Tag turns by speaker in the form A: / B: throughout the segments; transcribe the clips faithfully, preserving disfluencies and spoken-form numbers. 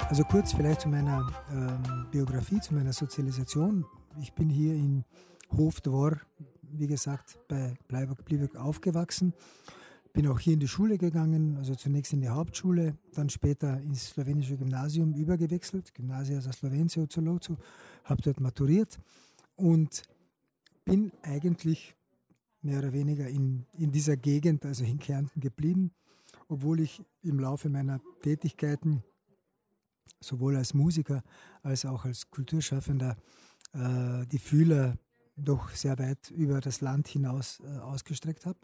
A: Also kurz vielleicht zu meiner ähm, Biografie, zu meiner Sozialisation. Ich bin hier in Hofdwor, wie gesagt, bei Bleiburg-Blieburg aufgewachsen. Bin auch hier in die Schule gegangen, also zunächst in die Hauptschule, dann später ins slowenische Gymnasium übergewechselt, Gymnasia za Slovence v Celovcu, habe dort maturiert und bin eigentlich mehr oder weniger in, in dieser Gegend, also in Kärnten geblieben, obwohl ich im Laufe meiner Tätigkeiten sowohl als Musiker als auch als Kulturschaffender äh, die Fühler doch sehr weit über das Land hinaus äh, ausgestreckt habe.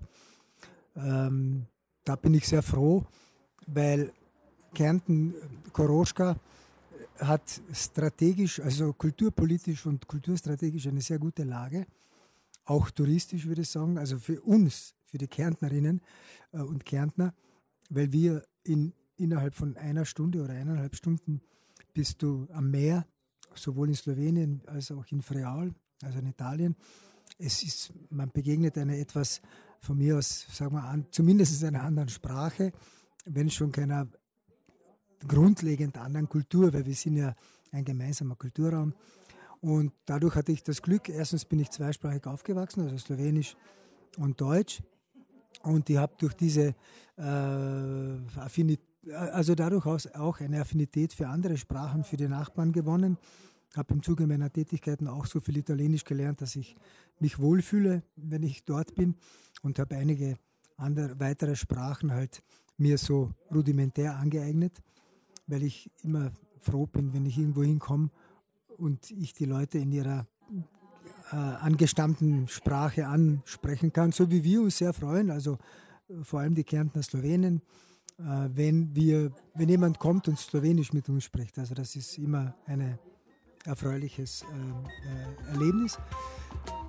A: Ähm, da bin ich sehr froh, weil Kärnten, Koroschka, hat strategisch, also kulturpolitisch und kulturstrategisch eine sehr gute Lage. Auch touristisch würde ich sagen, also für uns, für die Kärntnerinnen äh, und Kärntner, weil wir in, innerhalb von einer Stunde oder eineinhalb Stunden bist du am Meer, sowohl in Slowenien als auch in Friaul, also in Italien. Es ist, man begegnet einer etwas, von mir aus, sagen wir, an, zumindest einer anderen Sprache, wenn schon keiner grundlegend anderen Kultur, weil wir sind ja ein gemeinsamer Kulturraum. Und dadurch hatte ich das Glück, erstens bin ich zweisprachig aufgewachsen, also Slowenisch und Deutsch. Und ich habe durch diese äh, Affinität, also dadurch auch eine Affinität für andere Sprachen, für die Nachbarn gewonnen. Habe im Zuge meiner Tätigkeiten auch so viel Italienisch gelernt, dass ich mich wohlfühle, wenn ich dort bin. Und habe einige andere, weitere Sprachen halt mir so rudimentär angeeignet, weil ich immer froh bin, wenn ich irgendwo hinkomme und ich die Leute in ihrer äh, angestammten Sprache ansprechen kann, so wie wir uns sehr freuen, also äh, vor allem die Kärntner Slowenen, äh, wenn, wir, wenn jemand kommt und Slowenisch mit uns spricht. Also das ist immer ein erfreuliches äh, äh, Erlebnis.